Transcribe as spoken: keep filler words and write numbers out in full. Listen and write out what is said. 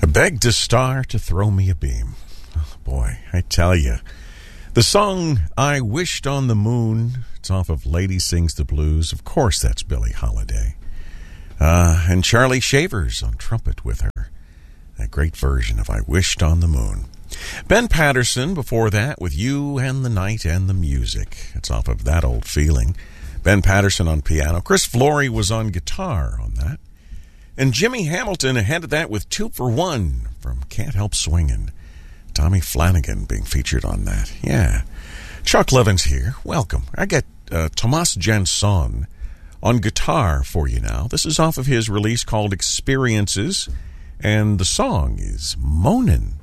Begged a star to throw me a beam. Oh, boy, I tell you. The song I Wished on the Moon, it's off of Lady Sings the Blues. Of course, that's Billie Holiday. Uh, and Charlie Shavers on trumpet with her. That great version of I Wished on the Moon. Ben Patterson before that with You and the Night and the Music. It's off of That Old Feeling. Ben Patterson on piano. Chris Flory was on guitar on that. And Jimmy Hamilton ahead of that with Two for One from Can't Help Swingin'. Tommy Flanagan being featured on that. Yeah. Chuck Levins here. Welcome. I got uh, Tomas Jansson on guitar for you now. This is off of his release called Experiences, and the song is Moanin'.